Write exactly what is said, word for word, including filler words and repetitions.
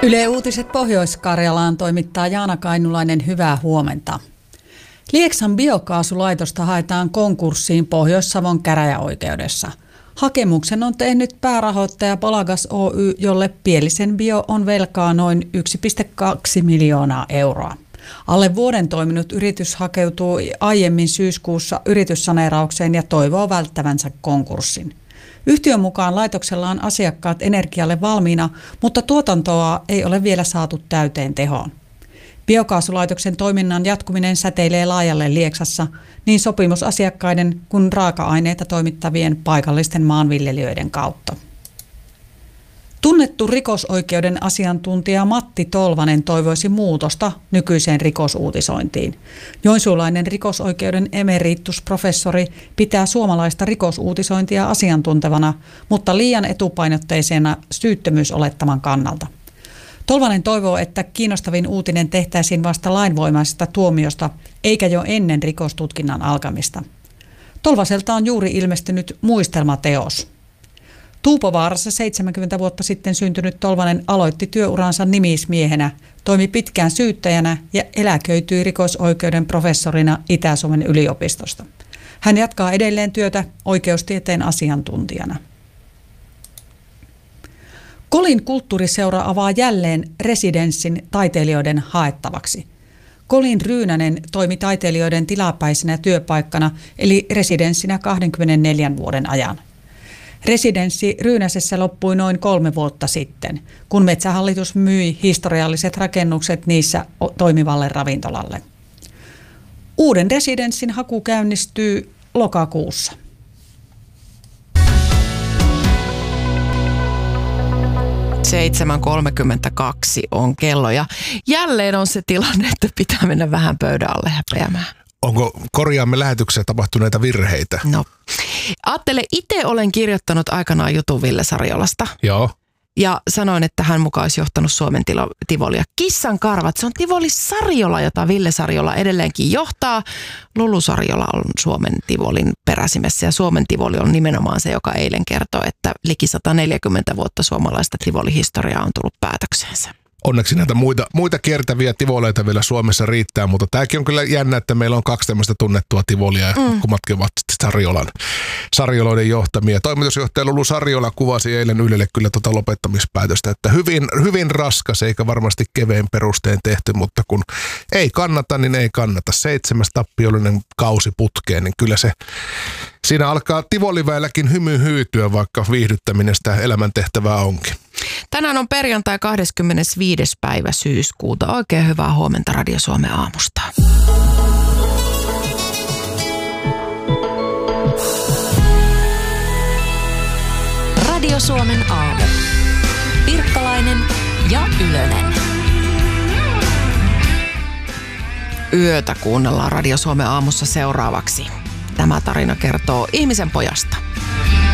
Yle Uutiset Pohjois-Karjalaan toimittaa Jaana Kainulainen, hyvää huomenta. Lieksan biokaasulaitosta haetaan konkurssiin Pohjois-Savon käräjäoikeudessa. Hakemuksen on tehnyt päärahoittaja Polagas Oy, jolle Pielisen Bio on velkaa noin yksi pilkku kaksi miljoonaa euroa. Alle vuoden toiminut yritys hakeutuu aiemmin syyskuussa yrityssaneeraukseen ja toivoo välttävänsä konkurssin. Yhtiön mukaan laitoksella on asiakkaat energialle valmiina, mutta tuotantoa ei ole vielä saatu täyteen tehoon. Biokaasulaitoksen toiminnan jatkuminen säteilee laajalle Lieksassa niin sopimusasiakkaiden kuin raaka-aineita toimittavien paikallisten maanviljelijöiden kautta. Tunnettu rikosoikeuden asiantuntija Matti Tolvanen toivoisi muutosta nykyiseen rikosuutisointiin. Joensuulainen rikosoikeuden emeritusprofessori pitää suomalaista rikosuutisointia asiantuntevana, mutta liian etupainotteisena syyttömyysolettaman kannalta. Tolvanen toivoo, että kiinnostavin uutinen tehtäisiin vasta lainvoimaisesta tuomiosta, eikä jo ennen rikostutkinnan alkamista. Tolvaselta on juuri ilmestynyt muistelmateos. Tuupovaarassa seitsemänkymmentä vuotta sitten syntynyt Tolvanen aloitti työuransa nimismiehenä, toimi pitkään syyttäjänä ja eläköityi rikosoikeuden professorina Itä-Suomen yliopistosta. Hän jatkaa edelleen työtä oikeustieteen asiantuntijana. Kolin kulttuuriseura avaa jälleen residenssin taiteilijoiden haettavaksi. Kolin Ryynänen toimi taiteilijoiden tilapäisenä työpaikkana eli residenssinä kaksikymmentäneljä vuoden ajan. Residenssi Ryynäsessä loppui noin kolme vuotta sitten, kun Metsähallitus myi historialliset rakennukset niissä toimivalle ravintolalle. Uuden residenssin haku käynnistyy lokakuussa. seitsemän kolmekymmentäkaksi on kello ja jälleen on se tilanne, että pitää mennä vähän pöydän alle häpeämään. Onko korjaamme lähetyksessä tapahtuneita virheitä? No, ajattele, itse olen kirjoittanut aikanaan jutun Ville Sariolasta. Joo. Ja sanoin, että hän mukaan olisi johtanut Suomen tilo, Tivolia. Kissan karvat, se on Tivoli Sariola, jota Ville Sariola edelleenkin johtaa. Lulu Sariola on Suomen Tivolin peräsimessä ja Suomen Tivoli on nimenomaan se, joka eilen kertoi, että liki sata neljäkymmentä vuotta suomalaista Tivoli-historiaa on tullut päätökseensä. Onneksi näitä muita, muita kiertäviä tivoleita vielä Suomessa riittää, mutta tämäkin on kyllä jännä, että meillä on kaksi tämmöistä tunnettua tivolia, mm. kummatkin ovat Sariolan, Sarioloiden johtamia. Toimitusjohtaja Lulu Sariola kuvasi eilen Ylelle kyllä tuota lopettamispäätöstä, että hyvin, hyvin raskas eikä varmasti kevein perustein tehty, mutta kun ei kannata, niin ei kannata. Seitsemäs tappiollinen kausi putkeen, niin kyllä se siinä alkaa tivoliväelläkin hymy hyytyä, vaikka viihdyttäminen sitä elämäntehtävää onkin. Tänään on perjantai kahdeskymmenesviides päivä syyskuuta. Oikein hyvää huomenta Radio Suomen aamusta. Radio Suomen aamu. Pirkkalainen ja Ylönen. Yötä kuunnellaan Radio Suomen aamussa seuraavaksi. Tämä tarina kertoo ihmisen pojasta.